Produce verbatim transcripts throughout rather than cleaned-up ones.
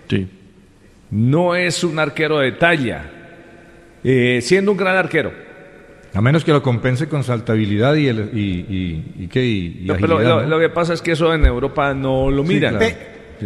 Sí. No es un arquero de talla, eh, siendo un gran arquero. A menos que lo compense con saltabilidad y el, y, y, y, ¿qué? y, y No, agilidad. pero lo, ¿no? lo que pasa es que eso en Europa no lo Sí, miran. claro. Sí.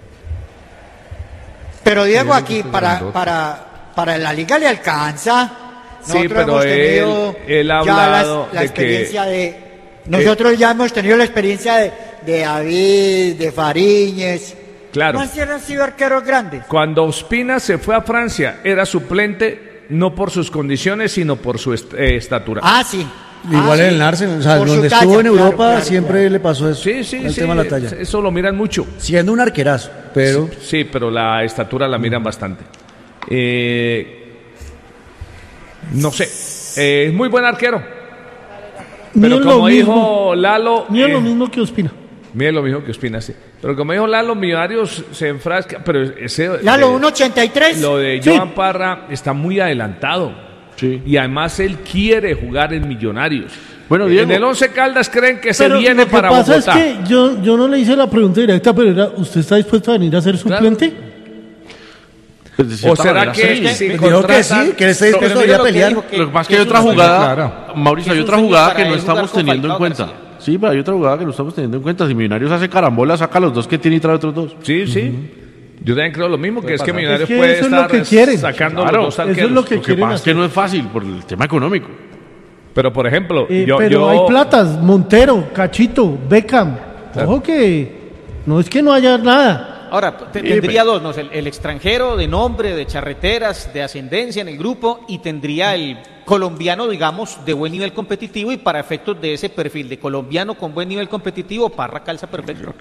Pero Diego, Sí, aquí eso es para, grandote. para, para la liga le alcanza. Sí, Nosotros pero hemos él- tenido él ha ya hablado la, la de experiencia que- de... Nosotros ya hemos tenido la experiencia de, de David, de Fariñez. Claro. No han sido arqueros grandes. Cuando Ospina se fue a Francia, era suplente no por sus condiciones, sino por su est- eh, estatura. Ah, sí. Igual Ah, en sí. el Arsenal, o sea, Por su donde talla, estuvo en claro, Europa claro, siempre claro. le pasó eso. Sí, sí, el sí. tema de la talla. Eso lo miran mucho. Siendo un arquerazo, pero Sí, pero la estatura la miran bastante. Eh, no sé. Eh, es muy buen arquero. Pero Miren lo como mismo. dijo Lalo. Miren eh, lo mismo que Ospina. Miren lo mismo que Ospina, sí. Pero como dijo Lalo, Millonarios se enfrasca. Pero ese. Lalo, de- uno ochenta y tres. Lo de Sí. Joan Parra está muy adelantado. Sí. Y además él quiere jugar en Millonarios. Bueno, Diego. En el Once Caldas creen que se Pero viene lo que para pasa Bogotá. es que yo, yo no le hice la pregunta directa, pero era, ¿usted está dispuesto a venir a ser Claro. suplente? Pues de ¿O cierta será manera, que sí. si dijo que contratan- sí, que él está Pero dispuesto a mira ir a lo que pelear. dijo, que- Lo que pasa es que que hay es otra un sueño, jugada, claro. Mauricio, que hay es un otra sueño jugada para que no él jugar estamos con teniendo en Falcao cuenta. García. Sí, pero hay otra jugada que no estamos teniendo en cuenta. Si Millonarios hace carambola, saca los dos que tiene y trae otros dos. Sí, sí. Yo también creo lo mismo, que es que Millonarios Es que puede eso es lo estar que quieren. sacando Claro, los dos eso es arqueros. lo que Lo que quieren pasa es que hacer. no es fácil por el tema económico. Pero por ejemplo, Eh, yo, pero yo- hay platas, Montero, Cachito, Beckham. Ojo que no es que no haya nada. Ahora, te- tendría dos, ¿no? El, el extranjero de nombre, de charreteras, de ascendencia en el grupo, y tendría el colombiano, digamos, de buen nivel competitivo, y para efectos de ese perfil de colombiano con buen nivel competitivo, Parra calza perfecto.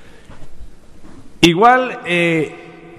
igual eh,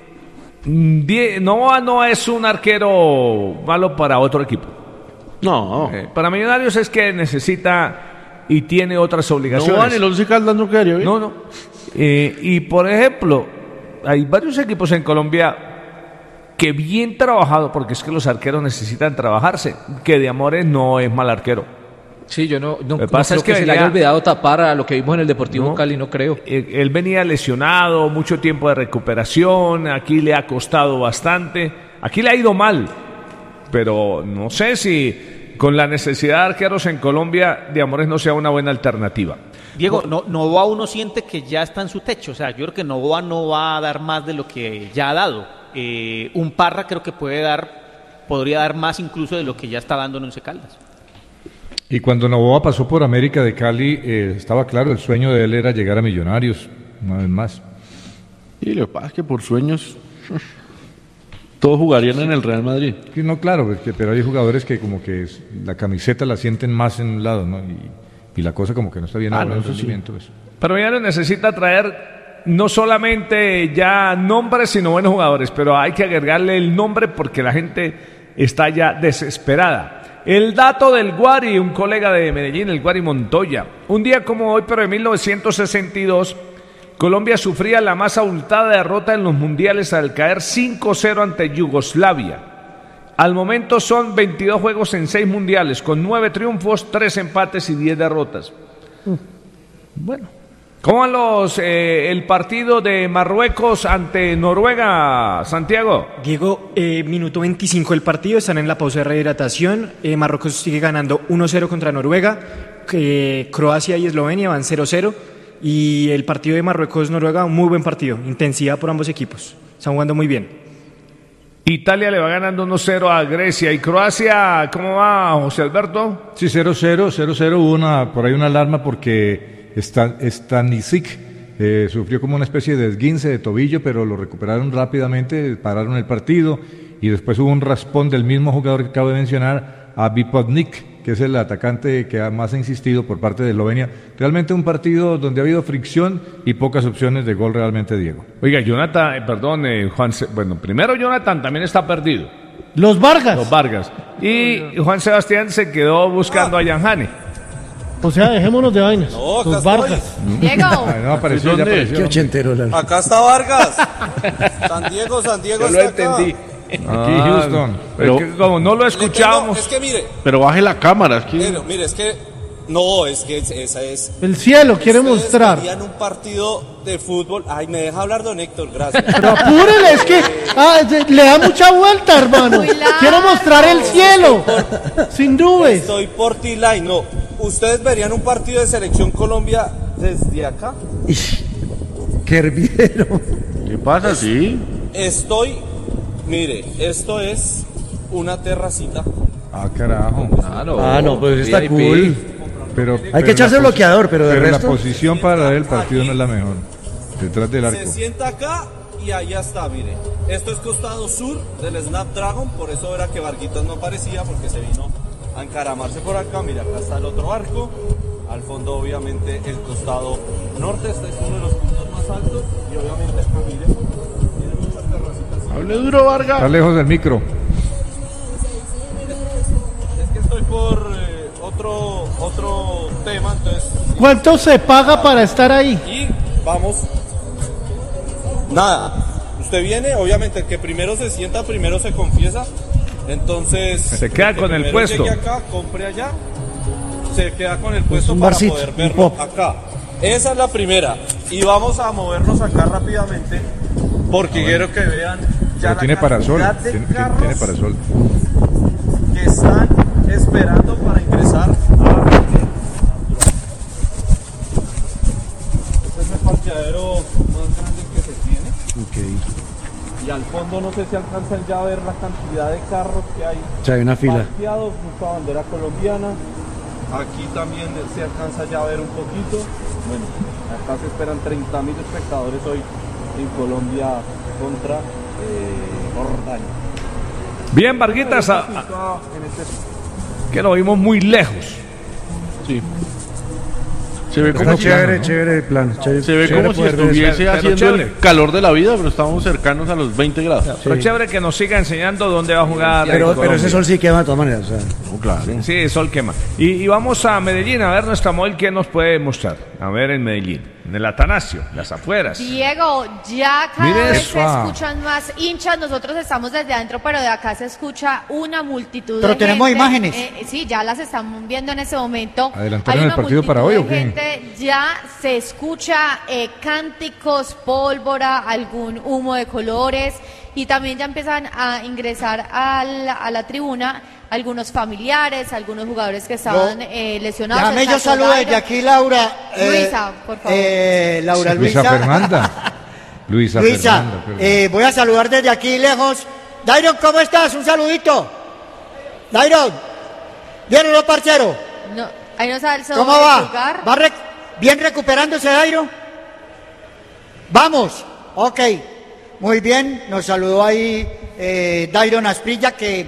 Die- Novoa no es un arquero malo para otro equipo. No. Eh, para Millonarios es que necesita y tiene otras No obligaciones. van el Once Caldas no quedaría bien. No, no. Eh, y por ejemplo, hay varios equipos en Colombia que bien trabajado, porque es que los arqueros necesitan trabajarse, que de Amores no es mal arquero. Sí, yo no, no, Lo que no pasa creo es que que, se le venía- haya olvidado tapar a lo que vimos en el Deportivo No. Cali, no creo. Él, él venía lesionado, mucho tiempo de recuperación, aquí le ha costado bastante, aquí le ha ido mal, pero no sé si con la necesidad de arqueros en Colombia, de Amores no sea una buena alternativa. Diego, no, Novoa uno siente que ya está en su techo, o sea, yo creo que Novoa no va a dar más de lo que ya ha dado. Eh, un Parra creo que puede dar, podría dar más incluso de lo que ya está dando en Once Caldas. Y cuando Novoa pasó por América de Cali, eh, estaba claro, el sueño de él era llegar a Millonarios, una vez más. Y lo que pasa es que por sueños todos jugarían en el Real Madrid. Sí, no, claro, porque- pero hay jugadores que como que es- la camiseta la sienten más en un lado, ¿no? Y, y la cosa como que no está bien Ah, a no, buen eso sí. rendimiento, pues. Pero Millonarios necesita traer no solamente ya nombres, sino buenos jugadores, pero hay que agregarle el nombre porque la gente está ya desesperada. El dato del Guari, un colega de Medellín, el Guari Montoya. Un día como hoy, pero de mil novecientos sesenta y dos, Colombia sufría la más abultada derrota en los mundiales al caer cinco cero ante Yugoslavia. Al momento son veintidós juegos en seis mundiales, con nueve triunfos, tres empates y diez derrotas. Bueno. ¿Cómo van los, eh, el partido de Marruecos ante Noruega, Santiago? Diego, eh, minuto veinticinco del partido, están en la pausa de rehidratación. Eh, Marruecos sigue ganando uno cero contra Noruega. Eh, Croacia y Eslovenia van cero cero. Y el partido de Marruecos-Noruega, un muy buen partido. Intensidad por ambos equipos. Están jugando muy bien. Italia le va ganando uno cero a Grecia. ¿Y Croacia, cómo va, José Alberto? Sí, cero cero, cero cero, hubo una, por ahí una alarma porque Stan- Stanisic eh, sufrió como una especie de esguince de tobillo, pero lo recuperaron rápidamente, pararon el partido y después hubo un raspón del mismo jugador que acabo de mencionar, a Vipotnik, que es el atacante que más ha insistido por parte de Eslovenia. Realmente un partido donde ha habido fricción y pocas opciones de gol realmente, Diego. Oiga, Jonathan, eh, perdón, eh, Juan, Se- bueno, primero Jonathan también está perdido, Los Vargas. los Vargas. Y Juan Sebastián se quedó buscando a Yanjane. O sea, dejémonos de vainas. No, acá Los estoy. Vargas. Diego, Ah, no, apareció, ya ¿Dónde? apareció. Qué ochentero, Lalo. Acá está Vargas. San Diego, San Diego Yo lo está acá. entendí. Aquí Ah, Houston. pero Pero- es que como no lo Le tengo- escuchábamos. Es que mire, Pero baje la cámara. Es que... mire, mire, es que No, es que esa es... El cielo quiere Ustedes mostrar. verían un partido de fútbol... Ay, me deja hablar don Héctor, gracias. Pero apúrele, es que ah, le da mucha vuelta, hermano. Quiero mostrar el cielo, sin nubes. Estoy por T-Line, no. ¿Ustedes verían un partido de Selección Colombia desde acá? Qué hervidero. ¿Qué pasa? Sí. Estoy... Mire, esto es una terracita. Ah, carajo. Ah, no. Ah, no, pues está V I P. cool. Pero, Hay pero que echarse la posi- bloqueador, pero de Pero resto. la posición para ver el partido no es la mejor. Detrás del arco. Se sienta acá y allá está, mire. Esto es costado sur del Snapdragon, por eso era que Varguitas no aparecía, porque se vino a encaramarse por acá. Mira, acá está el otro arco. Al fondo, obviamente, el costado norte. Este es uno de los puntos más altos. Y obviamente acá, mire, tiene muchas terracitas. Hable duro, Vargas. Está lejos del micro. Es que estoy por eh, otro, otro tema, entonces... ¿Cuánto se paga para estar ahí? Y vamos. Nada. Usted viene, obviamente, el que primero se sienta, primero se confiesa. Entonces. Se queda el que con el primero puesto. llegue acá, compre allá. Se queda con el puesto un para barcito, poder un verlo pop. acá. Esa es la primera. Y vamos a movernos acá rápidamente. Porque quiero que vean. Ya Pero la tiene parasol. cantidad de Tiene, tiene- carros tiene parasol. que están esperando para ingresar a. Este es el parqueadero más grande que se tiene. Y al fondo no sé si alcanzan ya a ver la cantidad de carros que hay O sea, hay una fila. parqueados, mucha bandera colombiana. Aquí también se alcanza ya a ver un poquito. Bueno, acá se esperan treinta mil espectadores hoy en Colombia contra eh, Jordania. Bien, Varguitas, a- a- En este que lo vimos muy lejos. Sí. Se ve Está como si, chévere, chévere el plan. Chévere, se ve chévere como si poder ver estuviese pero haciendo chévere. el calor de la vida, pero estamos cercanos a los veinte grados. Pero chévere que nos siga enseñando dónde va a jugar. Pero, pero Colombia. ese sol sí quema de todas maneras. O sea. No, claro. Sí, el sol quema. Y, y vamos a Medellín a ver nuestra modelo que nos puede mostrar. A ver en Medellín, en el Atanasio, las afueras. Diego, ya cada Mire vez eso. se escuchan más hinchas. Nosotros estamos desde adentro, pero de acá se escucha una multitud Pero de tenemos gente. imágenes. Eh, sí, ya las estamos viendo en ese momento. ¿Adelantaron Hay el una partido para multitud hoy o de qué? gente, ya se escucha eh, cánticos, pólvora, algún humo de colores. Y también ya empiezan a ingresar a la, a la tribuna algunos familiares, algunos jugadores que estaban Yo- eh, lesionados. Déjame El yo caso saludo Dairo. desde aquí, Laura. eh, Luisa, por favor. eh, Laura Luisa. Luisa Fernanda. Luisa, Luisa, Fernanda. perdón. eh, voy a saludar desde aquí lejos. Dairon, ¿cómo estás? Un saludito. Dairon, ¿bien o no, parcero? No, ahí nos alzó ¿Cómo el va? pulgar. ¿Va rec- bien recuperándose, Dairo? Vamos, ok. Muy bien, nos saludó ahí eh, Dairon Asprilla, que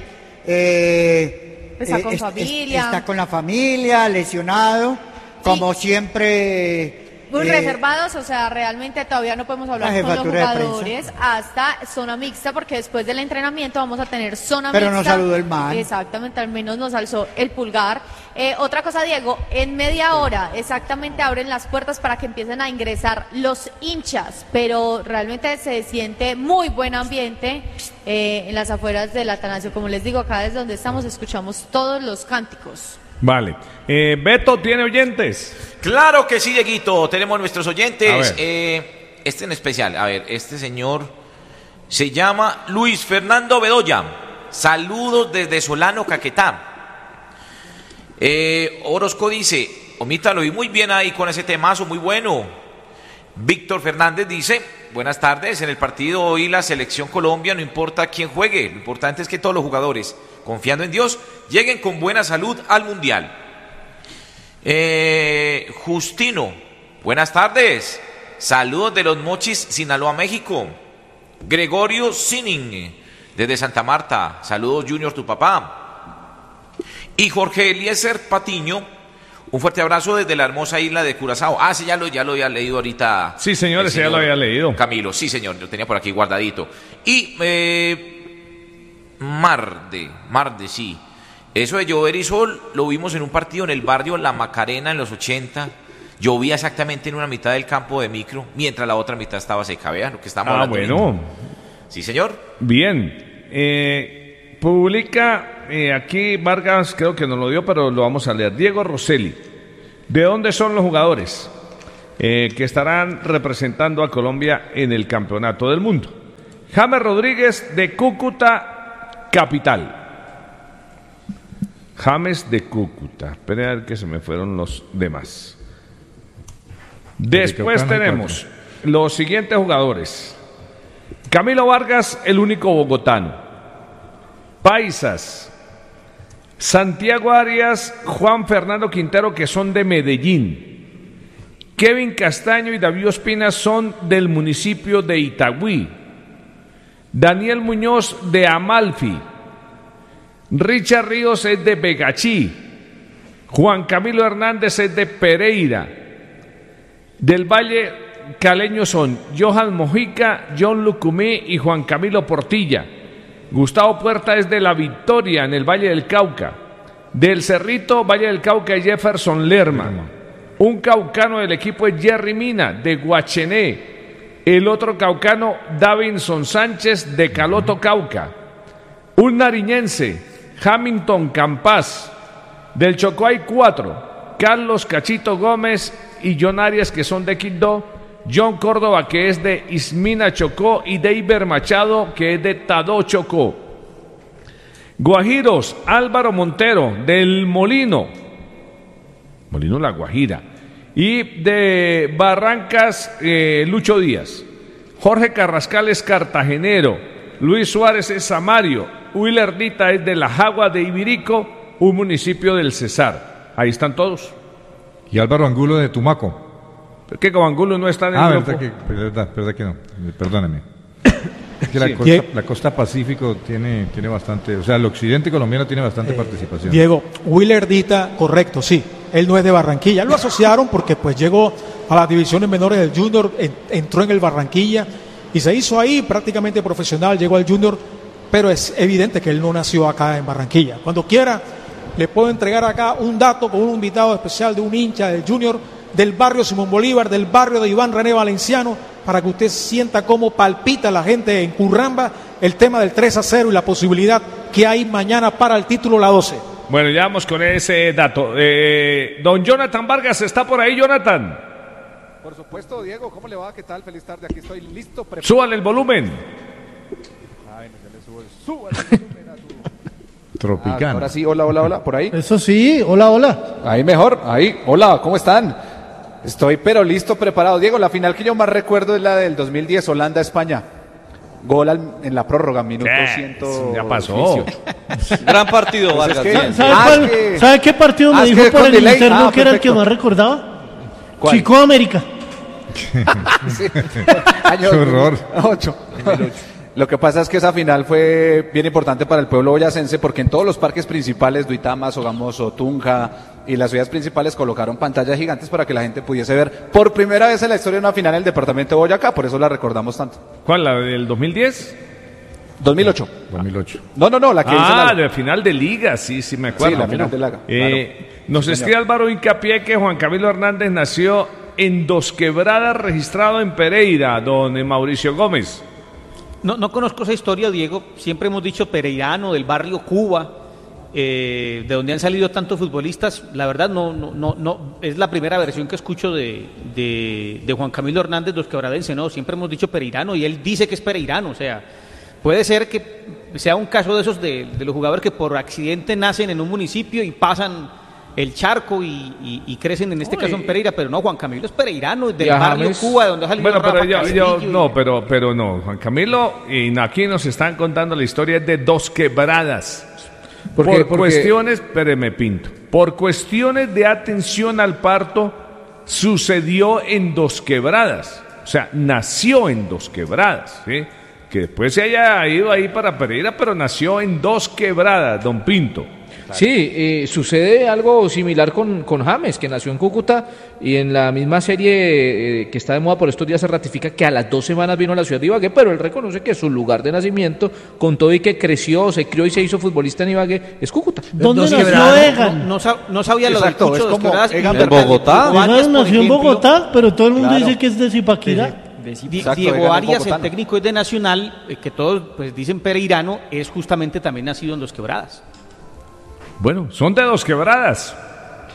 eh, Está con es- es- familia. está con la familia, lesionado, como siempre. Muy eh, reservados, o sea, realmente todavía no podemos hablar la con los jefatura de prensa. jugadores hasta zona mixta, porque después del entrenamiento vamos a tener zona Pero mixta. nos saludó el man. Exactamente, al menos nos alzó el pulgar. Eh, otra cosa, Diego, en media hora exactamente abren las puertas para que empiecen a ingresar los hinchas, pero realmente se siente muy buen ambiente eh, en las afueras del Atanasio. Como les digo, acá desde donde estamos escuchamos todos los cánticos. Vale. Eh, Beto tiene oyentes. Claro que sí, Dieguito. Tenemos nuestros A oyentes. ver. Eh, este en especial. A ver, este señor se llama Luis Fernando Bedoya. Saludos desde Solano, Caquetá. Eh, Orozco dice, Omita, lo vi muy bien ahí con ese temazo, muy bueno. Víctor Fernández dice, buenas tardes, en el partido hoy la selección Colombia, no importa quién juegue, lo importante es que todos los jugadores, confiando en Dios, lleguen con buena salud al Mundial. Eh, Justino, buenas tardes, saludos de Los Mochis, Sinaloa, México. Gregorio Sinning, desde Santa Marta, saludos Junior, tu papá. Y Jorge Eliezer Patiño, un fuerte abrazo desde la hermosa isla de Curazao. Ah, sí, ya lo, ya lo había leído ahorita. Sí, señores, el ya lo había leído. Camilo, sí, señor, lo tenía por aquí guardadito. Y eh, Marde, Marde, sí. Eso de llover y sol lo vimos en un partido en el barrio La Macarena en los ochenta. Llovía exactamente en una mitad del campo de micro, mientras la otra mitad estaba seca. Vean lo que estamos Ah, hablando. bueno. Sí, señor. Bien. Eh, publica eh, aquí Vargas, creo que nos lo dio, pero lo vamos a leer. Diego Rosselli. ¿De dónde son los jugadores eh, que estarán representando a Colombia en el Campeonato del Mundo? James Rodríguez de Cúcuta Capital. James de Cúcuta. Esperen a ver que se me fueron los demás. Después tenemos los siguientes jugadores. Camilo Vargas, el único bogotano. Paisas. Santiago Arias, Juan Fernando Quintero, que son de Medellín. Kevin Castaño y David Ospina son del municipio de Itagüí. Daniel Muñoz de Amalfi. Richard Ríos es de Begachí. Juan Camilo Hernández es de Pereira. Del Valle Caleño son Johan Mojica, John Lucumí y Juan Camilo Portilla. Gustavo Puerta es de La Victoria, en el Valle del Cauca. Del Cerrito, Valle del Cauca, Jefferson Lerma. Un caucano del equipo es Jerry Mina, de Guachené. El otro caucano, Davinson Sánchez, de Caloto, Cauca. Un nariñense, Hamilton Campas. Del Chocó hay cuatro: Carlos Cachito Gómez y John Arias, que son de Quindó. John Córdoba, que es de Ismina, Chocó, y Deiber Machado, que es de Tadó, Chocó. Guajiros, Álvaro Montero, del Molino, Molino La Guajira, y de Barrancas, eh, Lucho Díaz. Jorge Carrascal es cartagenero, Luis Suárez es samario, Willer Dita es de La Jagua de Ibirico, un municipio del Cesar. Ahí están todos. Y Álvaro Angulo de Tumaco. ¿Por qué Angulo no está en el ah, grupo? verdad que, verdad, verdad que no, perdóneme. Es que la, Sí. costa, la costa Pacífico tiene, tiene bastante, o sea, el occidente colombiano tiene bastante Eh, participación. Diego, Willer Dita, correcto, sí. Él no es de Barranquilla. Lo asociaron porque pues llegó a las divisiones menores del Junior, en, entró en el Barranquilla y se hizo ahí prácticamente profesional, llegó al Junior, pero es evidente que él no nació acá en Barranquilla. Cuando quiera, le puedo entregar acá un dato con un invitado especial de un hincha del Junior, del barrio Simón Bolívar, del barrio de Iván René Valenciano, para que usted sienta cómo palpita la gente en Curramba el tema del tres a cero y la posibilidad que hay mañana para el título la doce. Bueno, ya vamos con ese dato. Eh, don Jonathan Vargas, ¿está por ahí, Jonathan? Por supuesto, Diego, ¿cómo le va? ¿Qué tal? Feliz tarde, aquí estoy listo. Preparado. Súbale el volumen. Ay, no, ya le subo el- súbale el volumen a tu- Tropicana. Ah, ahora sí, hola, hola, hola, por ahí. Eso sí, hola, hola. Ahí mejor, ahí, hola, ¿cómo están? Estoy pero listo, preparado. Diego, la final que yo más recuerdo es la del dos mil diez, Holanda-España. Gol al- en la prórroga, minuto ¿Qué? ciento Ya pasó. dieciocho. Gran partido, Pues es Vargas. que- bien. ¿Sabe, Ah, cuál- es que- ¿sabe qué partido me ah, es dijo que por con el delay. interno Ah, que era el que perfecto. más recordaba? ¿Cuál? Chico América. Sí. Año Qué horror. ocho. Lo que pasa es que esa final fue bien importante para el pueblo boyacense porque en todos los parques principales, Duitama, Sogamoso, Tunja y las ciudades principales colocaron pantallas gigantes para que la gente pudiese ver por primera vez en la historia una final en el departamento de Boyacá, por eso la recordamos tanto. ¿Cuál, la del dos mil diez? dos mil ocho. dos mil ocho. No, no, no, la que dice Ah, la- de final de liga, sí, sí me acuerdo. Sí, la final de liga, Eh, claro. Nos Sí, escribe señor. Álvaro Hincapié que Juan Camilo Hernández nació en Dos Quebradas, registrado en Pereira, don Mauricio Gómez. No, no conozco esa historia, Diego. Siempre hemos dicho pereirano, del barrio Cuba, eh, de donde han salido tantos futbolistas. La verdad, no, no, no, no es la primera versión que escucho de, de, de Juan Camilo Hernández, dos quebradense. No, siempre hemos dicho pereirano y él dice que es pereirano. O sea, puede ser que sea un caso de esos de, de los jugadores que por accidente nacen en un municipio y pasan el charco y, y, y crecen en este Oye. caso en Pereira, pero no, Juan Camilo es pereirano, del Y a barrio James- Cuba, de donde ha salido Bueno, pero Rafa yo, yo- Castillo y- no, pero, pero no, Juan Camilo, y aquí nos están contando la historia de Dos Quebradas. ¿Por Por, qué? Porque- cuestiones, espéreme, Pinto, por cuestiones de atención al parto, sucedió en Dos Quebradas. O sea, nació en Dos Quebradas, ¿sí? Que después se haya ido ahí para Pereira, pero nació en Dos Quebradas, don Pinto. Sí, eh, sucede algo similar con, con James, que nació en Cúcuta y en la misma serie eh, que está de moda por estos días se ratifica que a las dos semanas vino a la ciudad de Ibagué, pero él reconoce que su lugar de nacimiento, con todo y que creció, se crió y se hizo futbolista en Ibagué, es Cúcuta. ¿Dónde Dos nació quebradas, Egan? No, no sab- no sabía lo Exacto, del es Cucho de Dos como Quebradas. Egan Y en Bogotá. Diego Arias, Egan por nació en ejemplo, Bogotá, pero todo el mundo Claro. dice que es de Zipaquirá. Di- Exacto, Diego Egan es Arias, el bogotano. técnico es de Nacional, eh, que todos pues dicen pereirano, es justamente también nacido en Dos Quebradas. Bueno, son de Dos Quebradas.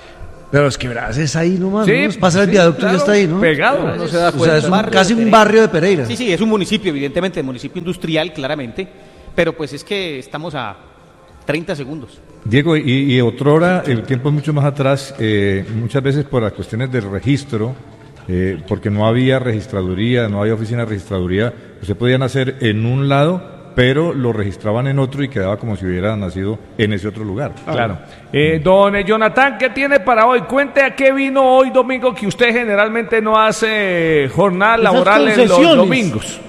Pero es Quebradas es ahí nomás, Sí, ¿no? Pasa el sí, viaducto y claro, ya está ahí, ¿no? pegado. No se da O sea, cuenta. es un- Barrio casi de un Pereira. barrio de Pereira. Sí, sí, es un municipio, evidentemente, municipio industrial, claramente, pero pues es que estamos a treinta segundos. Diego, y, y otrora, el tiempo es mucho más atrás, eh, muchas veces por las cuestiones del registro, eh, porque no había registraduría, no había oficina de registraduría, pues se podían hacer en un lado, pero lo registraban en otro y quedaba como si hubiera nacido en ese otro lugar. Claro. Eh, don eh, Jonathan, ¿qué tiene para hoy? Cuente a qué vino hoy domingo, que usted generalmente no hace jornada Esas laboral en los concesiones. domingos.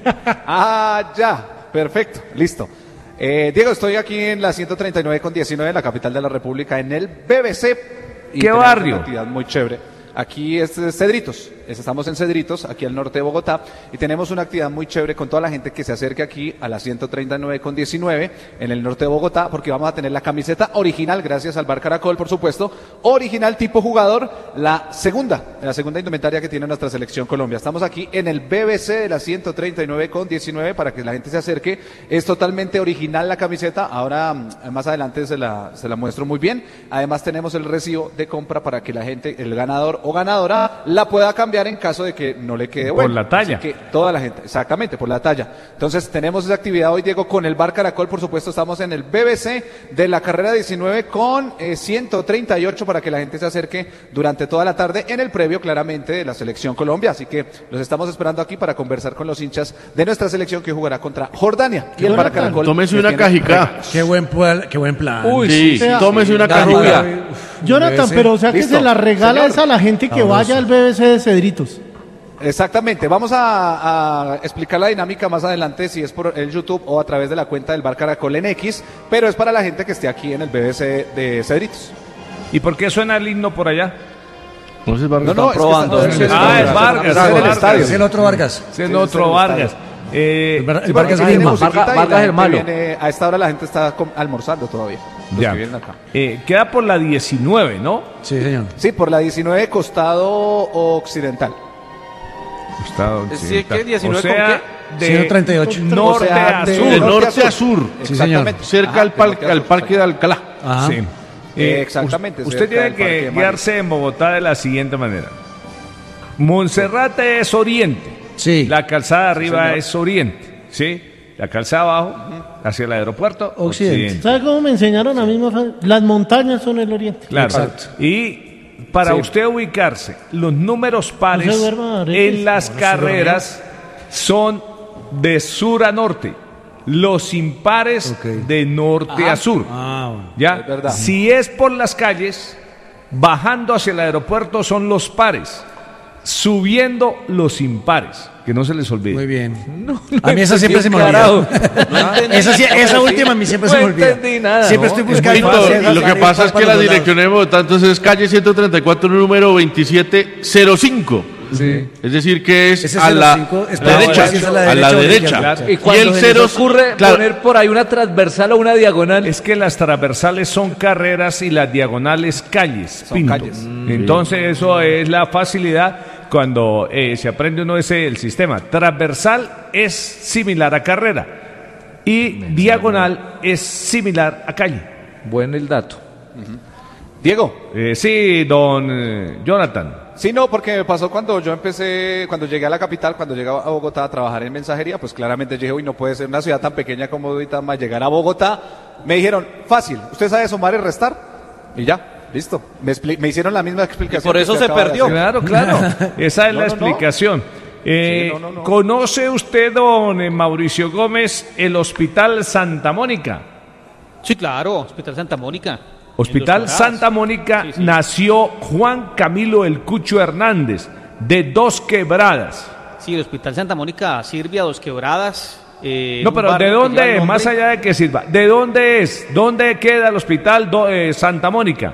Ah, ya, perfecto, listo. Eh, Diego, estoy aquí en la ciento treinta y nueve con diecinueve, en la capital de la República, en el B B C. Y ¿Qué tenemos barrio? Una actividad muy chévere. Aquí es eh, Cedritos, Es- estamos en Cedritos, aquí al norte de Bogotá, y tenemos una actividad muy chévere con toda la gente que se acerque aquí a la ciento treinta y nueve con diecinueve, en el norte de Bogotá, porque vamos a tener la camiseta original, gracias al Bar Caracol, por supuesto, original tipo jugador, la segunda, la segunda indumentaria que tiene nuestra selección Colombia. Estamos aquí en el B B C de la ciento treinta y nueve con diecinueve para que la gente se acerque. Es totalmente original la camiseta, ahora mm, más adelante se la, se la muestro muy bien. Además tenemos el recibo de compra para que la gente, el ganador o ganadora, la pueda cambiar en caso de que no le quede Por bueno. la talla. Así que toda la gente, exactamente, por la talla. Entonces tenemos esa actividad hoy, Diego, con el Bar Caracol, por supuesto, estamos en el B B C de la carrera diecinueve con eh, ciento treinta y ocho para que la gente se acerque durante toda la tarde en el previo, claramente, de la selección Colombia. Así que los estamos esperando aquí para conversar con los hinchas de nuestra selección que jugará contra Jordania. Y el Bar Caracol. Tómese les una tiene cajica. Qué buen, pue- qué buen plan. Uy, sí, sí. tómese una La cajica. rubia. Jonathan, pero o sea que Listo. se la regala Señor. es a la gente que Sabroso. vaya al B B C de Cedritos. Exactamente, vamos a, a explicar la dinámica más adelante si es por el YouTube o a través de la cuenta del Bar Caracol en X, pero es para la gente que esté aquí en el B B C de Cedritos. ¿Y por qué suena el himno por allá? No, ese es Vargas. No, no, es que probando. está- es- Ah, es es- Vargas, es es en el Vargas. estadio. Es el otro Vargas. Es en Sí, otro es el Vargas. estadio. Eh, El Var- Sí, el porque Vargas aquí hay Grima. musiquita Vargas- y Vargas la el gente malo. viene- a esta hora la gente está com- almorzando todavía. Los ya. que vienen acá. Eh, queda por la diecinueve, ¿no? Sí, señor. Sí, por la diecinueve costado occidental. Costado Sí, occidental. ¿qué? diecinueve o sea, con qué? de ciento treinta y ocho. norte O sea, a de- sur. De norte a sur. Sí, señor. Exactamente. Cerca Ajá, al, de parque, norte a al sur, parque de Alcalá. Ajá. Sí. Eh, exactamente, us- Usted cerca tiene del Parque que de Manes. guiarse en Bogotá de la siguiente manera. Monserrate es oriente. Sí. La calzada arriba señor. es oriente. ¿Sí? La calzada abajo, hacia el aeropuerto, Occidente. occidente. ¿Sabe cómo me enseñaron a mí? Mafa? Las montañas son el oriente. Claro. Exacto. Y para Sí. usted ubicarse, los números No pares se duerma, Aretes. en las carreras son de sur a norte. Los impares Ok. de norte a sur. Ah, bueno. ¿Ya? Es verdad. Si es por las calles, bajando hacia el aeropuerto son los pares, subiendo los impares. Que no se les olvide. Muy bien. a mí esa siempre se me carajo. olvida. esa, sí- esa última a mí siempre No se me olvida. entendí nada. Siempre No, estoy es buscando. Víctor, hacer y lo que las pasa es para que la los dirección de Bogotá entonces es calle ciento treinta y cuatro, número veintisiete cero cinco. Sí. Es decir, que es Ese a la cero cinco es para derecha. ver si es a la A la derecha o a la derecha. izquierda. Claro. Y cuando el se cero les ocurre claro, poner por ahí una transversal o una diagonal. Es que las transversales son carreras y las diagonales calles. Son Pinto. calles. Entonces eso es la facilidad cuando eh, se aprende uno ese el sistema. Transversal es similar a carrera y diagonal es similar a calle. Buen el dato. Diego. Eh, sí, don eh, Jonathan. Sí, no, porque me pasó cuando yo empecé, cuando llegué a la capital, cuando llegué a Bogotá a trabajar en mensajería, pues claramente dije, uy, no puede ser una ciudad tan pequeña como Duitama, llegar a Bogotá. Me dijeron, fácil, ¿usted sabe sumar y restar? Y ya, listo. Me, expli- me hicieron la misma explicación. Y por que eso usted se acaba de perdió. hacer. Claro, claro. Esa es No, la no, no. explicación. Eh, Sí, no, no, no. ¿Conoce usted, don eh, Mauricio Gómez, el Hospital Santa Mónica? Sí, claro, Hospital Santa Mónica. Hospital En Dos Santa Quebradas. Mónica Sí, sí. nació Juan Camilo El Cucho Hernández, de Dos Quebradas. Sí, el Hospital Santa Mónica sirve a Dos Quebradas. eh, No, un pero ¿de barrio que dónde lleva el es? Más nombre- allá de que sirva, ¿de dónde es? ¿Dónde queda el Hospital Do- eh, Santa Mónica?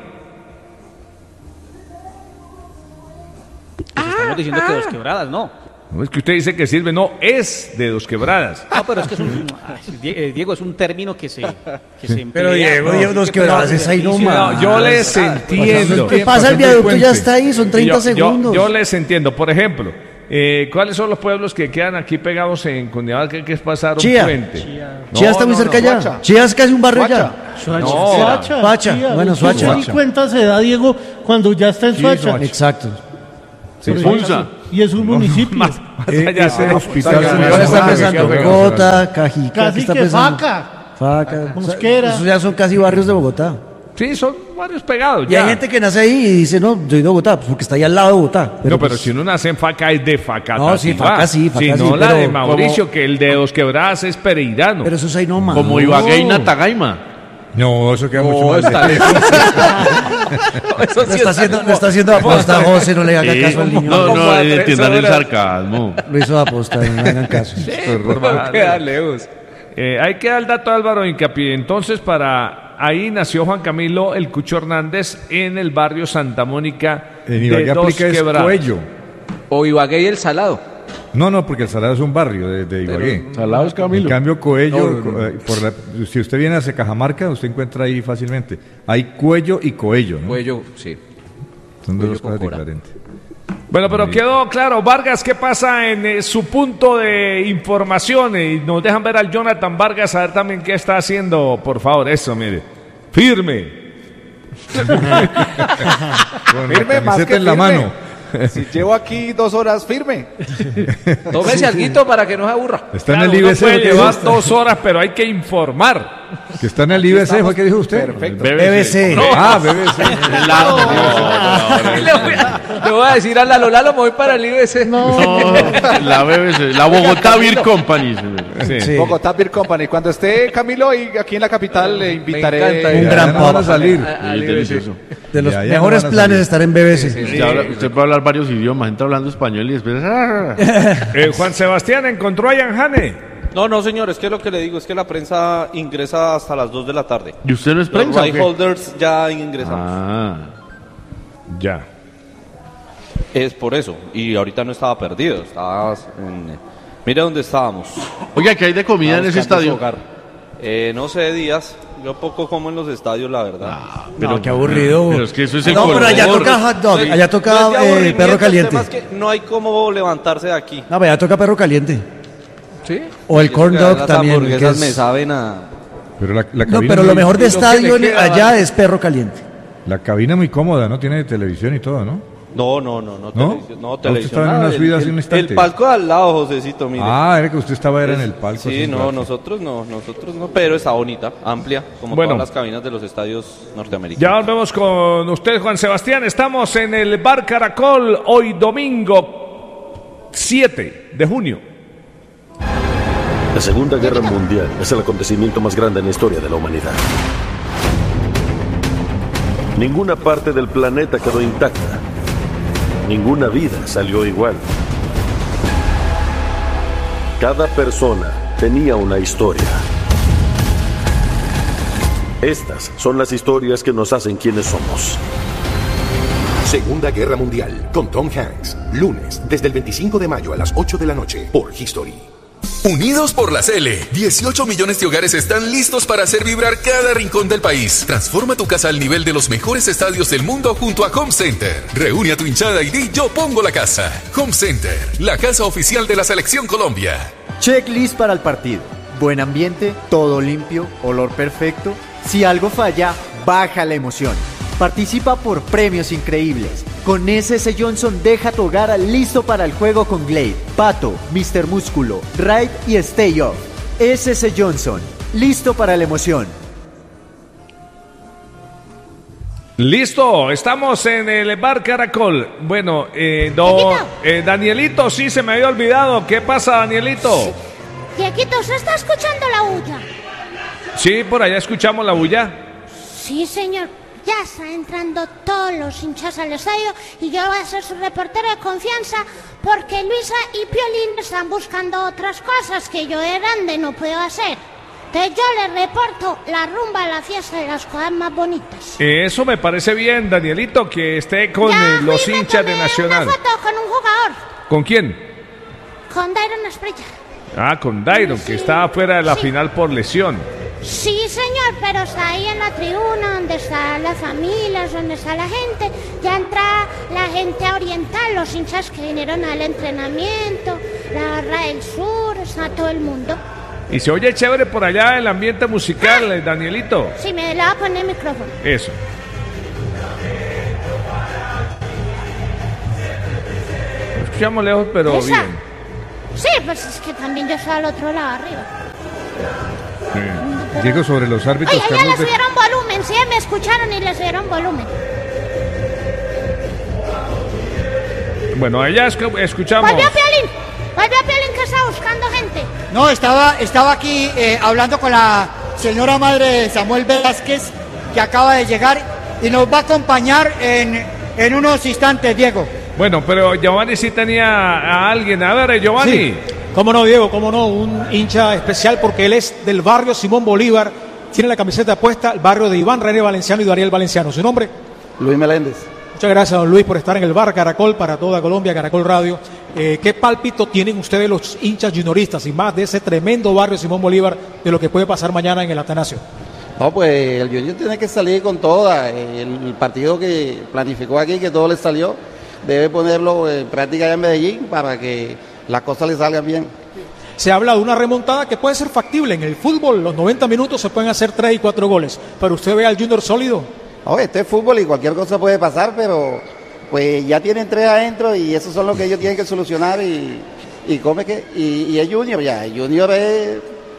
Pues estamos diciendo que Dos Quebradas, no. No es que usted dice que sirve, no, es de Dos Quebradas. No, pero es que es un, ay, Die- eh, Diego, es un término que se, que se emplea. Pero Diego, No, Diego, Dos es que- Quebradas pero- es ahí sí, nomás. No, yo les entiendo. Te pasa el viaducto, ya está ahí, son treinta Yo- yo- segundos. Yo, les entiendo. Por ejemplo, Eh, ¿Cuáles son los pueblos que quedan aquí pegados en Cundinamarca, que es pasar un Chía. puente? Chía, No, Chía está muy no, cerca no, ya. Suacha. Chía es casi un barrio Suacha. ya. Suacha, No. Suacha, Suacha, Chía. bueno, ¿Usted Suacha. ni cuenta se da, Diego, cuando ya está en Sí, Suacha? Suacha. Exacto. Sí, Pero Suacha. ya- Y es un municipio. Más, más Eh, allá, ese no. hospital Oiga, se no, me ¿Qué hace está Suacha, pensando? Suacha. Bogotá, Cajica, ¿qué Casi está que pensando? Faca. Faca. Mosquera. Esos ya son casi barrios de Bogotá. Sí, son varios pegados. Y ya. hay gente que nace ahí y dice, no, soy de Bogotá, pues porque está ahí al lado de Bogotá. no, pero pues, si uno nace en Faca es de Faca. No, sí, Faca sí, Faca Si sí, no, la pero de Mauricio, como- que el de Dos Quebradas es pereirano. Pero eso es ahí nomás. Como Ibagué y Natagaima. No, eso queda No, mucho más está lejos. Eso No sí está haciendo, como- no está haciendo aposta, José, no le haga Sí, caso al niño. no, Como no, a tres entiendan el horas. sarcasmo. Lo hizo aposta, no le hagan caso. No queda lejos. Eh, ahí queda el dato de Álvaro Hincapié. Entonces, para ahí nació Juan Camilo El Cucho Hernández en el barrio Santa Mónica En de Ibagué Dos aplica es Quebradas. Cuello. O Ibagué y el Salado. No, no, porque el Salado es un barrio de, de Ibagué. Salado es Camilo. En cambio, Coello, No, no, no. eh, por la- si usted viene hacia Cajamarca, usted encuentra ahí fácilmente. Hay Cuello y Coello, ¿no? Cuello, sí. Son dos Cuello con cosas Cora. diferentes. Bueno, pero quedó claro. Vargas, ¿qué pasa en eh, su punto de información? Y nos dejan ver al Jonathan Vargas, a ver también qué está haciendo. Por favor, eso, mire. Firme. Con Firme la más camiseta que en la firme. mano. Si llevo aquí dos horas firme. Tómese alguito para que no se aburra. Está Claro, en el uno I B C. puede ¿qué llevar dijo? dos horas, pero hay que informar. Que está en el I B C, ¿fue que dijo usted? Perfecto. B B C. Ah, B B C. Le voy, a, le voy a decir a Lalo, Lalo, me voy para el I B C. La B B C, la Bogotá Beer Company. Sí. Sí. Bogotá Beer Company. Cuando esté Camilo y aquí en la capital le invitaré. encanta. Un Ya, gran ya no van a pop. salir. A- al Sí, I B C. delicioso. De los Ya, ya mejores no van a planes salir. de estar en B B C. Usted, habla- usted puede hablar varios idiomas, entra hablando español y después... Eh, Juan Sebastián encontró a Ian Hane. No, no, señor, es que lo que le digo es que la prensa ingresa hasta las dos de la tarde. ¿Y usted no es Los prensa o right qué? holders ya ingresamos. Ah, Ya. Es por eso. Y ahorita no estaba perdido. Estaba en... Mire dónde estábamos. oiga, ¿qué hay de comida en ese Buscando su estadio? hogar. Eh, no sé, Díaz. Yo poco como en los estadios, la verdad. No, qué aburrido. Pero es que eso es el No, pero allá color. toca hot dog, allá toca No es de eh, aburrimiento, perro el caliente. tema es que no hay cómo levantarse de aquí. No, pero allá toca perro caliente. ¿Sí? O el Y eso corn que dog las también. que hamburguesas es- me saben a... Pero la, la No, cabina pero lo muy- mejor de lo que estadio le queda, allá vale. es perro caliente. La cabina muy cómoda, ¿no? Tiene televisión y todo, ¿no? No, no, no, no, ¿No? televisión. No, ¿Ah, usted televisión. estaba en nada, una el- suite hace el- un instante? El palco de al lado, Josecito, mire. Ah, era que usted estaba era en el palco. Sí, hace un no, rato. nosotros no, nosotros no, pero está bonita, amplia, como Bueno. todas las cabinas de los estadios norteamericanos. Ya volvemos con usted, Juan Sebastián. Estamos en el Bar Caracol hoy domingo siete de junio. La Segunda Guerra Mundial es el acontecimiento más grande en la historia de la humanidad. Ninguna parte del planeta quedó intacta. Ninguna vida salió igual. Cada persona tenía una historia. Estas son las historias que nos hacen quienes somos. Segunda Guerra Mundial con Tom Hanks. Lunes, desde el veinticinco de mayo a las ocho de la noche por History. Unidos por la C L, dieciocho millones de hogares están listos para hacer vibrar cada rincón del país. Transforma tu casa al nivel de los mejores estadios del mundo junto a Home Center. Reúne a tu hinchada y di yo pongo la casa. Home Center, la casa oficial de la Selección Colombia. Checklist para el partido. Buen ambiente, todo limpio, olor perfecto. Si algo falla, baja la emoción. Participa por premios increíbles. Con S S Johnson deja tu hogar listo para el juego con Glade, Pato, mister Músculo, Raid y Stay Off. S S Johnson, listo para la emoción. Listo, estamos en el Bar Caracol. Bueno, eh, don, eh, Danielito, sí se me había olvidado. ¿Qué pasa, Danielito? Dieguito, ¿se está escuchando la bulla? Sí, por allá escuchamos la bulla. Sí, señor. Ya están entrando todos los hinchas al estadio y yo voy a ser su reportero de confianza porque Luisa y Piolín están buscando otras cosas que yo de grande no puedo hacer. Entonces yo les reporto la rumba, la fiesta de las cosas más bonitas. Eso me parece bien, Danielito, que esté con Ya eh, los fui y me hinchas de tomé Nacional. una foto con un jugador, ¿Con quién? con Dairon Asprilla. Ah, con Dairon, que está fuera de la final por lesión. Sí, señor. señor, pero está ahí en la tribuna, donde están las familias, donde está la gente. Ya entra la gente a orientar, los hinchas que vinieron al entrenamiento, la barra del sur, está todo el mundo. Y se oye chévere por allá el ambiente musical, eh, Danielito. Sí, me le voy a poner el micrófono. Eso. Lo escuchamos lejos, pero ¿Esa? bien. Sí, pues es que también yo estoy al otro lado arriba. Sí. Diego, sobre los árbitros... Ay, allá Carlos le de- subieron volumen, sí, me escucharon y le subieron volumen. Bueno, allá escu- escuchamos. Volvió Piolín, volvió Piolín que está buscando gente. No, estaba, estaba aquí eh, hablando con la señora madre de Samuel Velázquez, que acaba de llegar y nos va a acompañar en, en unos instantes, Diego. Bueno, pero Giovanni sí tenía a alguien. A ver, Giovanni. Sí, cómo no, Diego, cómo no, un hincha especial porque él es del barrio Simón Bolívar, tiene la camiseta puesta, el barrio de Iván René Valenciano y Dariel Valenciano. ¿Su nombre? Luis Meléndez. Muchas gracias, don Luis, por estar en el bar Caracol para toda Colombia, Caracol Radio. Eh, ¿Qué pálpito tienen ustedes los hinchas junioristas y más de ese tremendo barrio Simón Bolívar de lo que puede pasar mañana en el Atanasio? No, pues el Junior tiene que salir con toda. El partido que planificó aquí, que todo le salió, debe ponerlo en práctica allá en Medellín para que las cosas le salgan bien. Se habla de una remontada que puede ser factible. En el fútbol, los noventa minutos se pueden hacer tres y cuatro goles. Pero usted ve al Junior sólido. No, este es fútbol y cualquier cosa puede pasar, pero pues ya tienen tres adentro y esos son los que ellos tienen que solucionar y, y come que y, y el Junior ya, el Junior es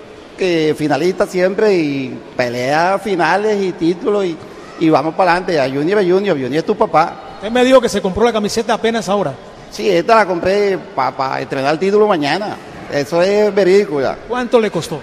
que finalista siempre y pelea finales y títulos y, y vamos para adelante. Ya, Junior es Junior, Junior es tu papá. Usted me dijo que se compró la camiseta apenas ahora. Sí, esta la compré para pa estrenar el título mañana. Eso es verídico ya. ¿Cuánto le costó?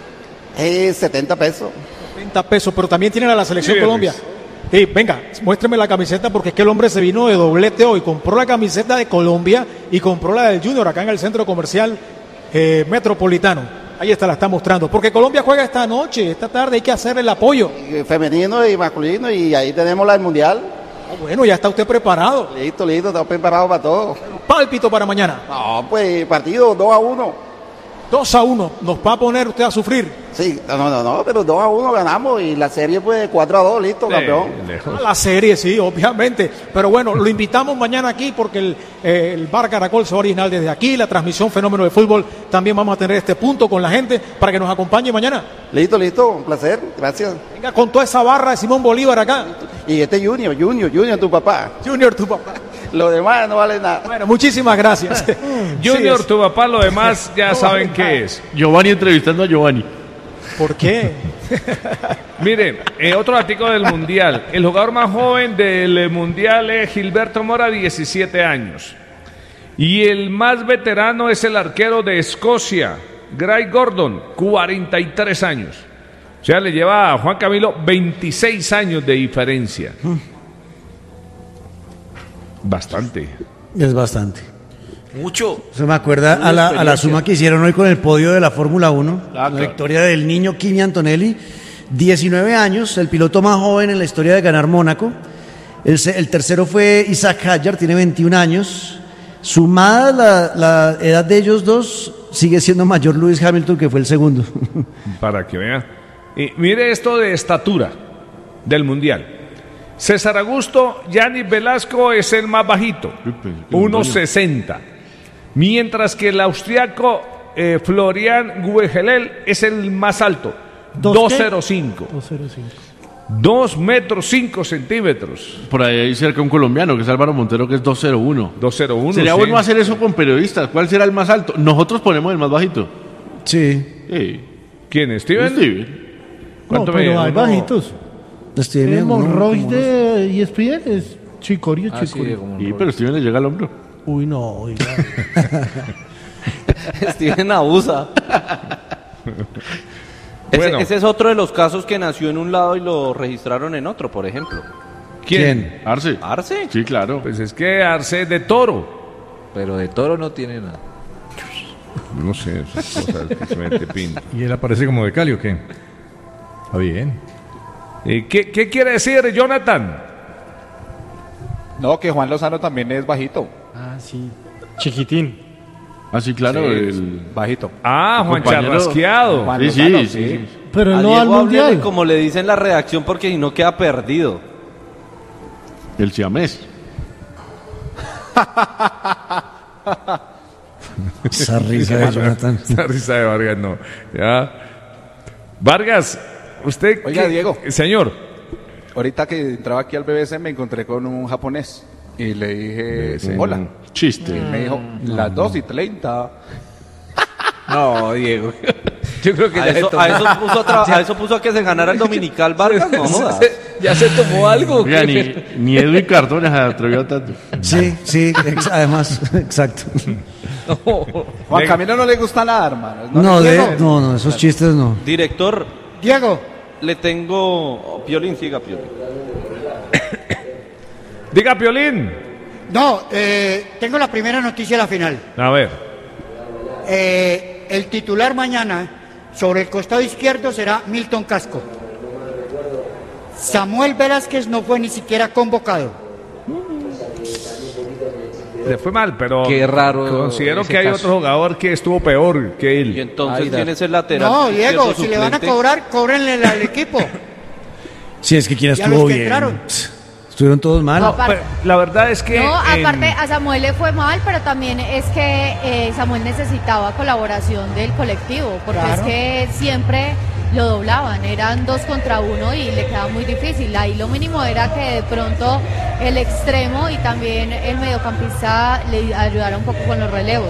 Es setenta pesos. setenta pesos, pero también tiene a la Selección Sí, Colombia. Sí, venga, muéstreme la camiseta porque es que el hombre se vino de doblete hoy. Compró la camiseta de Colombia y compró la del Junior acá en el centro comercial eh, metropolitano. Ahí está, la está mostrando. Porque Colombia juega esta noche, esta tarde, hay que hacerle el apoyo. Femenino y masculino y ahí tenemos la del mundial. Ah, bueno, ya está usted preparado. Listo, listo, estamos preparados para todo. Pálpito para mañana. No, pues partido dos a uno. dos a uno, nos va a poner usted a sufrir. Sí, no, no, no, pero dos a uno ganamos y la serie pues cuatro a dos, listo, Sí, campeón. A la serie, sí, obviamente. Pero bueno, lo invitamos mañana aquí porque el, eh, el Bar Caracol se va a originar desde aquí. La transmisión Fenómeno de Fútbol también vamos a tener este punto con la gente para que nos acompañe mañana. Listo, listo, un placer, gracias. Venga, con toda esa barra de Simón Bolívar acá. Y este Junior, Junior, Junior, tu papá. Junior, tu papá. Lo demás no vale nada. Bueno, muchísimas gracias. Junior, Sí, es. tu papá, lo demás ya saben qué es. Giovanni entrevistando a Giovanni. ¿Por qué? Miren, eh, otro artículo del Mundial. El jugador más joven del Mundial es Gilberto Mora, diecisiete años. Y el más veterano es el arquero de Escocia, Greg Gordon, cuarenta y tres años. O sea, le lleva a Juan Camilo veintiséis años de diferencia. Bastante. Es bastante. Mucho. Se me acuerda Una a la, a la experiencia. suma que hicieron hoy con el podio de la Fórmula uno, Ah, la claro. victoria del niño Kimi Antonelli, diecinueve años, el piloto más joven en la historia de ganar Mónaco. El, se- el tercero fue Isaac Hadjar, tiene veintiún años. Sumada la, la edad de ellos dos, sigue siendo mayor Lewis Hamilton, que fue el segundo. Para que vean. Y mire esto de estatura del Mundial. César Augusto Yanis Velasco es el más bajito, uno sesenta. Mientras que el austriaco eh, Florian Guegelel es el más alto, dos cero cinco. dos cero cinco. dos metros cinco centímetros. Por ahí hay cerca un colombiano que es Álvaro Montero, que es dos cero uno. dos cero uno. Sería sí. bueno hacer eso con periodistas. ¿Cuál será el más alto? Nosotros ponemos el más bajito. Sí. Sí. ¿Quién? ¿Steven? Steven. No, ¿Cuánto pero mide? hay Uno- bajitos. Steven El es uno Monroy como de E S P N es chicorio, Ah, sí, chicorio. como Sí, pero Steven le llega al hombro. Uy, no, oiga. Steven abusa. Ese, Bueno. ese es otro de los casos que nació en un lado y lo registraron en otro, por ejemplo. ¿Quién? Arce. ¿Arce? Sí, claro. Pues es que Arce es de Toro. Pero de Toro no tiene nada. No sé, esas cosas que se mete pinta. ¿Y él aparece como de Cali o qué? Está bien. Eh, ¿qué, ¿Qué quiere decir, Jonathan? No, que Juan Lozano también es bajito. Ah, sí. Chiquitín. Ah, sí, claro. Sí, el... bajito. Ah, el Juan compañero- Charrasqueado. Juan Sí, sí, Lozano, sí, sí. sí. Pero a él no Diego va al mundial. háblele como le dicen la redacción porque si no queda perdido. El siamés. Esa risa de Jonathan. Esa risa de Vargas, no. Ya. Vargas, usted... Oiga, ¿qué? Diego. Señor. Ahorita que entraba aquí al B B C me encontré con un japonés y le dije, Sí. hola. Chiste. Y me dijo, las dos y treinta. No, Diego. Yo creo que a, ya eso, se a, eso tomó- puso a tra- ya- a eso puso a que se ganara el Dominical Vargas, no jodas. Ya se tomó algo. Oiga, ni, ni Edwin Cardona se atrevió tanto. Sí, sí, ex- además, exacto. Juan Camilo no le gusta nada, hermano. No, le de, gusta. no, no, esos chistes no. Director. Diego. Le tengo... Piolín, siga Piolín. Diga, Piolín. No, eh, tengo la primera noticia de la final. A ver. Eh, el titular mañana sobre el costado izquierdo será Milton Casco. Samuel Velázquez no fue ni siquiera convocado. Le fue mal, pero... Qué raro Considero ese que hay caso. otro jugador que estuvo peor que él. Y entonces, Ay, ¿quién da- es el lateral? No, Diego, izquierdo si le van a suplente? cobrar, cóbrenle al equipo. Sí, es que quien Ya estuvo los que bien. entraron. Estuvieron todos mal. No, Pero la verdad es que... No, en- aparte a Samuel le fue mal, pero también es que eh, Samuel necesitaba colaboración del colectivo, porque Claro. es que siempre lo doblaban, eran dos contra uno y le quedaba muy difícil. Ahí lo mínimo era que de pronto el extremo y también el mediocampista le ayudara un poco con los relevos.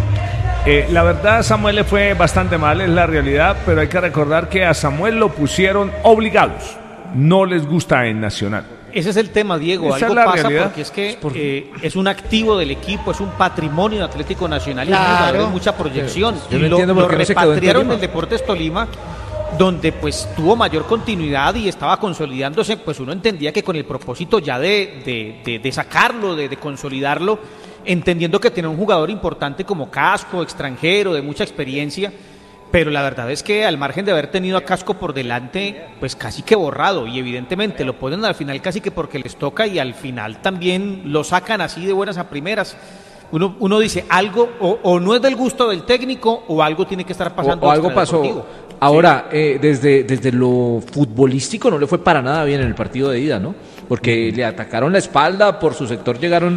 Eh, la verdad, Samuel le fue bastante mal, es la realidad, pero hay que recordar que a Samuel lo pusieron obligados. No les gusta en Nacional. Ese es el tema, Diego. Esa Algo es la pasa realidad. porque es que eh, es un activo del equipo, es un patrimonio de Atlético Nacional y es un Claro. jugador de mucha proyección. Yo no y lo, entiendo por lo qué no se quedó en repatriaron Tolima. del Deportes Tolima, donde pues tuvo mayor continuidad y estaba consolidándose. Pues uno entendía que con el propósito ya de, de, de- de sacarlo, de, de consolidarlo, entendiendo que tenía un jugador importante como Casco, extranjero, de mucha experiencia. Pero la verdad es que al margen de haber tenido a Casco por delante, pues casi que borrado. Y evidentemente lo ponen al final casi que porque les toca y al final también lo sacan así de buenas a primeras. Uno, uno dice, algo o, o no es del gusto del técnico o algo tiene que estar pasando. O, o algo pasó. extradeportivo. Ahora, eh, desde, desde lo futbolístico no le fue para nada bien en el partido de ida, ¿no? Porque le atacaron la espalda, por su sector llegaron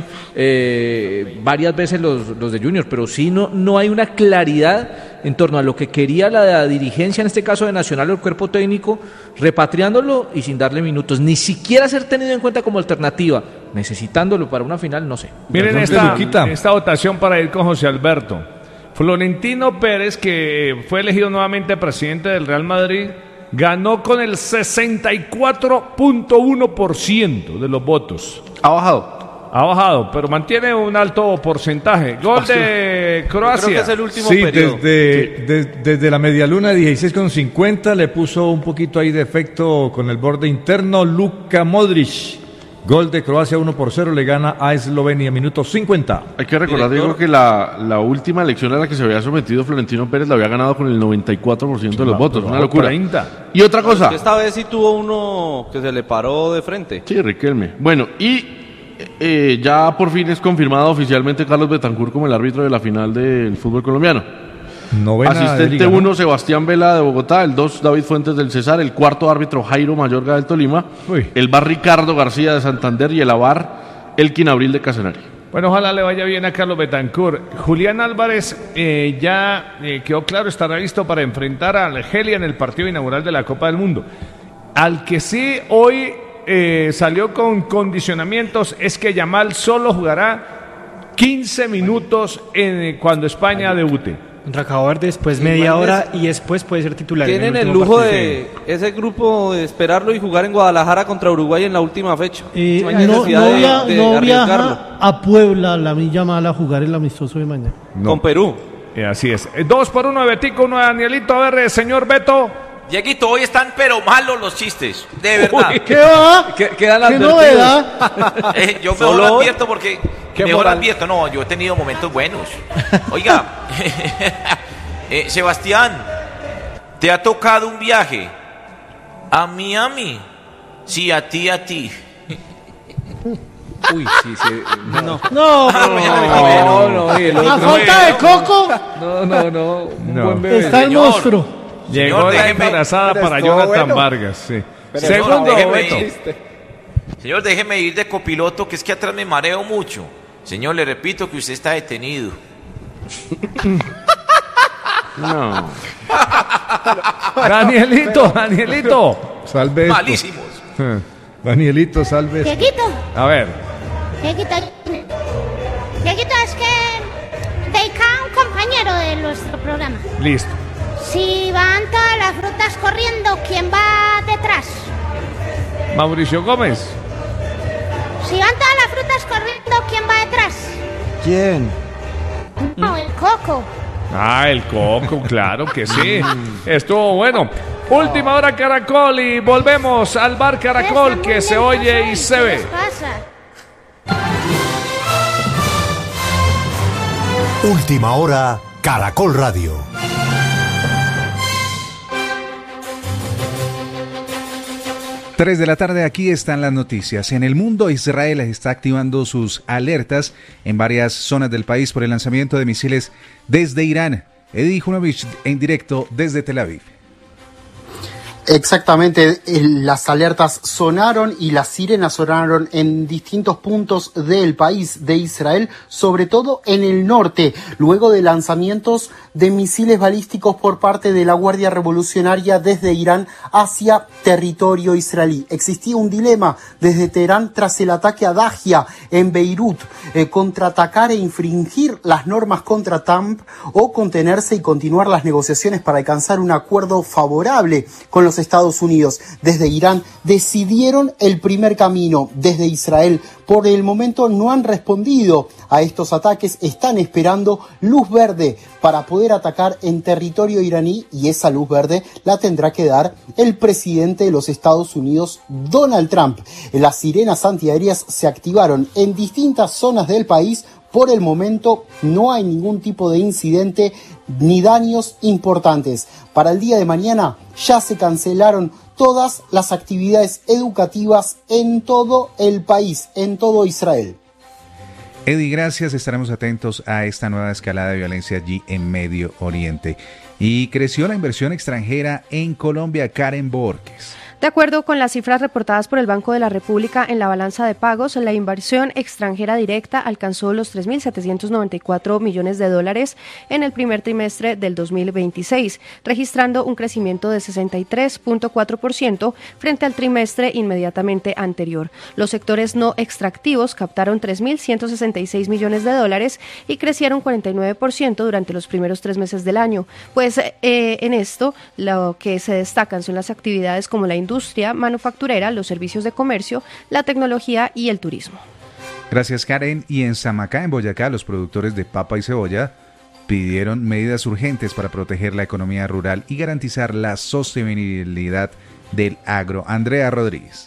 eh, varias veces los, los de Junior, pero sí no, no hay una claridad en torno a lo que quería la dirigencia, en este caso de Nacional o el cuerpo técnico, repatriándolo y sin darle minutos, ni siquiera ser tenido en cuenta como alternativa, necesitándolo para una final, no sé. Miren Razón de esta, Luquita. esta votación para ir con José Alberto. Florentino Pérez, que fue elegido nuevamente presidente del Real Madrid, ganó con el sesenta y cuatro punto uno por ciento de los votos. Ha bajado. Ha bajado, pero mantiene un alto porcentaje. Gol de Croacia. Creo que es el último Sí, periodo. desde, de- desde la medialuna dieciséis con cincuenta le puso un poquito ahí de efecto con el borde interno Luka Modric. Gol de Croacia uno por cero, le gana a Eslovenia, minuto cincuenta. Hay que recordar, Diego, que la, la última elección a la que se había sometido Florentino Pérez la había ganado con el noventa y cuatro por ciento de los votos. Una locura. treinta. Y otra Pero es cosa. que esta vez sí tuvo uno que se le paró de frente. Sí, Riquelme. Bueno, y eh, ya por fin es confirmado oficialmente Carlos Betancur como el árbitro de la final del fútbol colombiano. Novena de Asistente liga, ¿no? uno, Sebastián Vela de Bogotá. El dos, David Fuentes del Cesar. El cuarto, árbitro Jairo Mayorga del Tolima. Uy. El bar Ricardo García de Santander. Y el avar Elkin Abril de Casanare. Bueno, ojalá le vaya bien a Carlos Betancourt. Julián Álvarez eh, ya eh, quedó claro, estará listo para enfrentar a Argelia en el partido inaugural de la Copa del Mundo. Al que sí hoy eh, salió con condicionamientos es que Yamal solo jugará quince minutos en, cuando España debute. Acabar después media hora y después puede ser titular. en Tienen el último lujo partido. de ese grupo de esperarlo y jugar en Guadalajara contra Uruguay en la última fecha. Eh, No hay no necesidad no de- via- de no arriesgarlo. viaja a Puebla la Milla Mala a jugar el amistoso de mañana. Con Perú. Eh, así es. Eh, dos por uno de Betico, uno de Danielito. A ver, eh, señor Beto. Dieguito, hoy están pero malos los chistes, de verdad. ¿Qué va? ¿Qué, quedan ¿Qué advertidos? novedad? Eh, yo Solo mejor hoy. advierto porque Qué mejor moral. advierto, no, yo he tenido momentos buenos. Oiga, eh, Sebastián, ¿te ha tocado un viaje a Miami? Sí, a ti, a ti. Uy, sí, sí. No, No, Ah, pues ya me no, equivoqué. no, y el a otro. falta de coco Ah, No, no, no. Un No. buen bebé. está el señor. monstruo. Llegó Señor, la déjeme- embarazada pero para estuvo Jonathan bueno. Vargas. Sí. Pero Segundo, señor, déjeme Beto. ir. Señor, déjeme ir de copiloto, que es que atrás me mareo mucho. Señor, le repito que usted está detenido. No. Danielito, Danielito. Salve esto. Malísimos. Danielito, salve esto. Dieguito, A ver. Dieguito, Dieguito, es que te cae un compañero de nuestro programa. Listo. Si van todas las frutas corriendo, ¿quién va detrás? Mauricio Gómez. Si van todas las frutas corriendo, ¿quién va detrás? ¿Quién? No, el coco. Ah, el coco, claro que sí. Estuvo bueno. Última hora Caracol y volvemos al bar Caracol que se oye y se ¿Qué les ve. pasa? Última hora, Caracol Radio. Tres de la tarde, aquí están las noticias. En el mundo, Israel está activando sus alertas en varias zonas del país por el lanzamiento de misiles desde Irán. Edi Junovich en directo desde Tel Aviv. Exactamente, las alertas sonaron y las sirenas sonaron en distintos puntos del país de Israel, sobre todo en el norte, luego de lanzamientos de misiles balísticos por parte de la Guardia Revolucionaria desde Irán hacia territorio israelí. Existía un dilema desde Teherán tras el ataque a Dahia en Beirut, eh, contraatacar e infringir las normas contra Trump o contenerse y continuar las negociaciones para alcanzar un acuerdo favorable con los Estados Unidos. Desde Irán decidieron el primer camino. Desde Israel, por el momento, no han respondido a estos ataques. Están esperando luz verde para poder atacar en territorio iraní, y esa luz verde la tendrá que dar el presidente de los Estados Unidos, Donald Trump. Las sirenas antiaéreas se activaron en distintas zonas del país. Por el momento no hay ningún tipo de incidente ni daños importantes. Para el día de mañana ya se cancelaron todas las actividades educativas en todo el país, en todo Israel. Eddie, gracias. Estaremos atentos a esta nueva escalada de violencia allí en Medio Oriente. Y creció la inversión extranjera en Colombia. Karen Borges. De acuerdo con las cifras reportadas por el Banco de la República en la balanza de pagos, la inversión extranjera directa alcanzó los tres mil setecientos noventa y cuatro millones de dólares en el primer trimestre del dos mil veintiséis, registrando un crecimiento de sesenta y tres punto cuatro por ciento frente al trimestre inmediatamente anterior. Los sectores no extractivos captaron tres mil ciento sesenta y seis millones de dólares y crecieron cuarenta y nueve por ciento durante los primeros tres meses del año. Pues eh, en esto lo que se destacan son las actividades como la industria manufacturera, los servicios de comercio, la tecnología y el turismo. Gracias, Karen. Y en Samacá, en Boyacá, los productores de papa y cebolla pidieron medidas urgentes para proteger la economía rural y garantizar la sostenibilidad del agro. Andrea Rodríguez.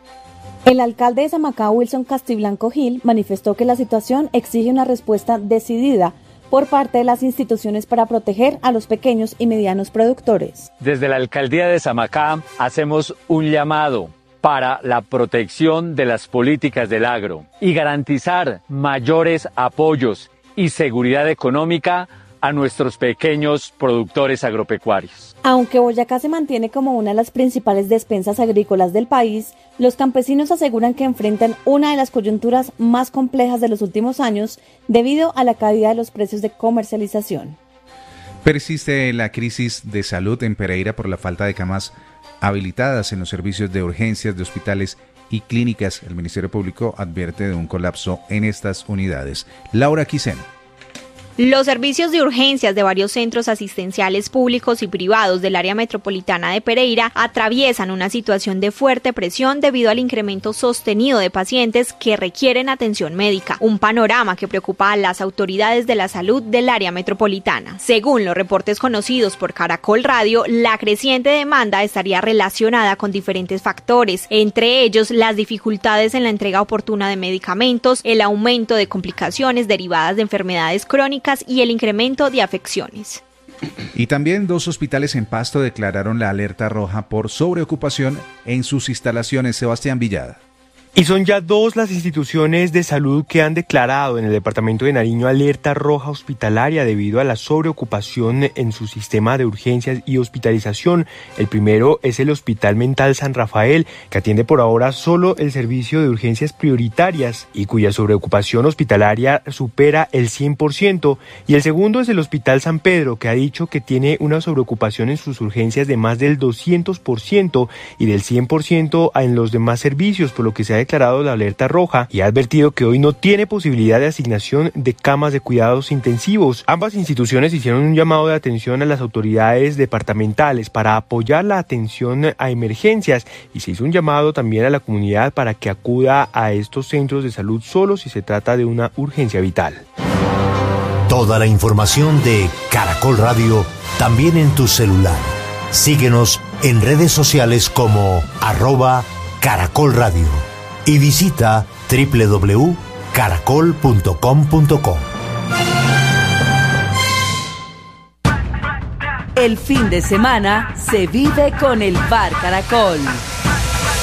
El alcalde de Samacá, Wilson Castiblanco Gil, manifestó que la situación exige una respuesta decidida por parte de las instituciones para proteger a los pequeños y medianos productores. Desde la alcaldía de Samacá hacemos un llamado para la protección de las políticas del agro y garantizar mayores apoyos y seguridad económica a nuestros pequeños productores agropecuarios. Aunque Boyacá se mantiene como una de las principales despensas agrícolas del país, los campesinos aseguran que enfrentan una de las coyunturas más complejas de los últimos años debido a la caída de los precios de comercialización. Persiste la crisis de salud en Pereira por la falta de camas habilitadas en los servicios de urgencias de hospitales y clínicas. El Ministerio Público advierte de un colapso en estas unidades. Laura Quiseno. Los servicios de urgencias de varios centros asistenciales públicos y privados del área metropolitana de Pereira atraviesan una situación de fuerte presión debido al incremento sostenido de pacientes que requieren atención médica, un panorama que preocupa a las autoridades de la salud del área metropolitana. Según los reportes conocidos por Caracol Radio, la creciente demanda estaría relacionada con diferentes factores, entre ellos las dificultades en la entrega oportuna de medicamentos, el aumento de complicaciones derivadas de enfermedades crónicas y el incremento de afecciones. Y también dos hospitales en Pasto declararon la alerta roja por sobreocupación en sus instalaciones. Sebastián Villada. Y son ya dos las instituciones de salud que han declarado en el departamento de Nariño alerta roja hospitalaria debido a la sobreocupación en su sistema de urgencias y hospitalización. El primero es el Hospital Mental San Rafael, que atiende por ahora solo el servicio de urgencias prioritarias y cuya sobreocupación hospitalaria supera el cien por ciento. Y el segundo es el Hospital San Pedro, que ha dicho que tiene una sobreocupación en sus urgencias de más del doscientos por ciento y del cien por ciento en los demás servicios, por lo que se ha declarado la alerta roja y ha advertido que hoy no tiene posibilidad de asignación de camas de cuidados intensivos. Ambas instituciones hicieron un llamado de atención a las autoridades departamentales para apoyar la atención a emergencias y se hizo un llamado también a la comunidad para que acuda a estos centros de salud solo si se trata de una urgencia vital. Toda la información de Caracol Radio también en tu celular. Síguenos en redes sociales como arroba Caracol Radio. Y visita doble u doble u doble u punto caracol punto com punto co. El fin de semana se vive con el Bar Caracol.